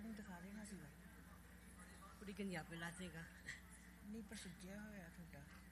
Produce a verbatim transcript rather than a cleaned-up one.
ਨੂੰ ਦਿਖਾ ਦੇਣਾ ਸੀਗਾ। ਕੁੜੀ ਕਹਿੰਦੀ ਆਪੇ ਲਾ ਦੇਗਾ। ਨਹੀਂ ਪਰ ਸੁੱਜਿਆ ਹੋਇਆ ਤੁਹਾਡਾ।